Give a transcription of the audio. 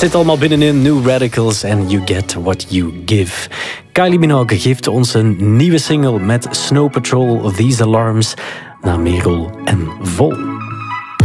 zit allemaal binnenin New Radicals en You Get What You Give. Kylie Minogue geeft ons een nieuwe single met Snow Patrol, These Alarms, naar Merel en Vol.